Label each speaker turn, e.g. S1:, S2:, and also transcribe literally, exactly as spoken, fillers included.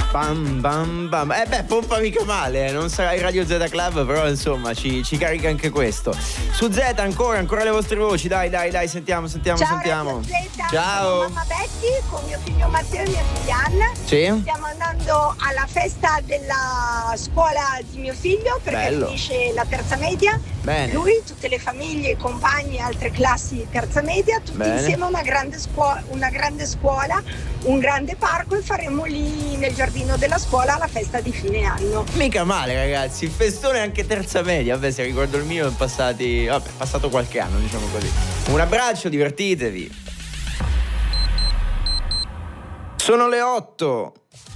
S1: Bam bam bam. Eh beh, pompa mica male, eh. Non sarà il Radio Z Club, però insomma ci, ci carica anche questo. Su Z ancora, ancora le vostre voci, dai dai dai, sentiamo, sentiamo,
S2: Ciao,
S1: sentiamo.
S2: Radio Z,
S1: Ciao.
S2: sono mamma Betty con mio figlio Matteo e mia figlia Anna.
S1: Sì.
S2: Stiamo andando alla festa della scuola di mio figlio perché
S1: Bello.
S2: finisce la terza media.
S1: Bene.
S2: Lui, tutte le famiglie, i compagni, altre classi terza media, tutti
S1: Bene.
S2: insieme a una grande, scuola, una grande scuola, un grande parco e faremo lì nel giardino della scuola la festa di fine anno.
S1: Mica male ragazzi, il festone anche terza media. Vabbè, se ricordo il mio è passati, vabbè, è passato qualche anno, diciamo così. Un abbraccio, divertitevi. Sono le otto